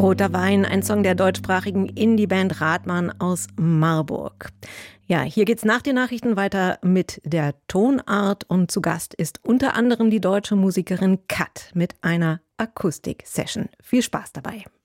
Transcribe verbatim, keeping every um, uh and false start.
Roter Wein, ein Song der deutschsprachigen Indie-Band Rathmann aus Marburg. Ja, hier geht's nach den Nachrichten weiter mit der Tonart und zu Gast ist unter anderem die deutsche Musikerin Kat mit einer Akustik-Session. Viel Spaß dabei.